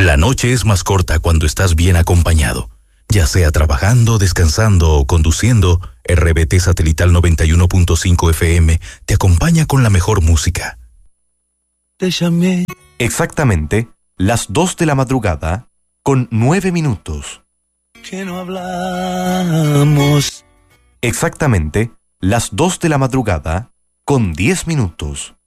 La noche es más corta cuando estás bien acompañado. Ya sea trabajando, descansando o conduciendo, RBT Satelital 91.5 FM te acompaña con la mejor música. Te llamé. Exactamente las 2 de la madrugada con 9 minutos. Que no hablamos. Exactamente las 2 de la madrugada con 10 minutos.